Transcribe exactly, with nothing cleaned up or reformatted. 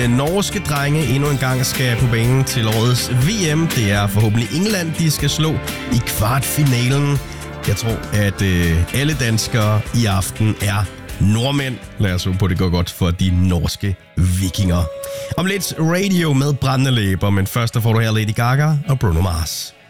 Norske drenge endnu en gang skal på banen til årets V M. Det er forhåbentlig England, de skal slå i kvartfinalen. Jeg tror, at øh, alle danskere i aften er nordmænd. Lad os håbe på, at det går godt for de norske vikinger. Om lidt radio med brændende læber, men først der får du her Lady Gaga og Bruno Mars.